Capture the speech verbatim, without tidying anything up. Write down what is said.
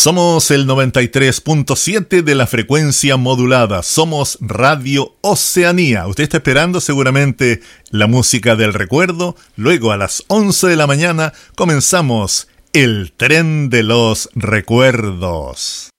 Somos el noventa y tres punto siete de la frecuencia modulada. Somos Radio Oceanía. Usted está esperando seguramente la música del recuerdo. Luego a las once de la mañana comenzamos el tren de los recuerdos.